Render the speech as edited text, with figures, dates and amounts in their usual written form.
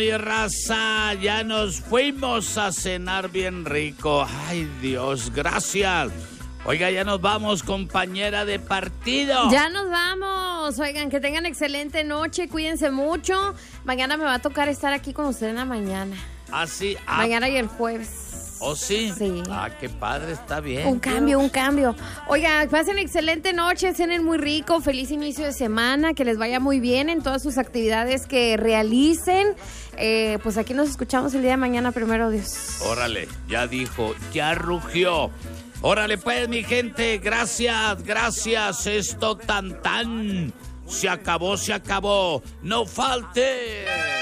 Oye, raza, ya nos fuimos a cenar bien rico. Ay, Dios, gracias. Oiga, ya nos vamos, compañera de partido. Ya nos vamos. Oigan, que tengan excelente noche, cuídense mucho. Mañana me va a tocar estar aquí con ustedes en la mañana. ¿Ah, sí? Mañana y el jueves. ¿Oh, sí? Sí. Ah, qué padre, está bien. Un cambio. Oigan, pasen excelente noche, cenen muy rico, feliz inicio de semana, que les vaya muy bien en todas sus actividades que realicen. Pues aquí nos escuchamos el día de mañana, primero Dios. Órale, ya dijo, ya rugió. Órale pues, mi gente, gracias, esto tan. Se acabó, no falte.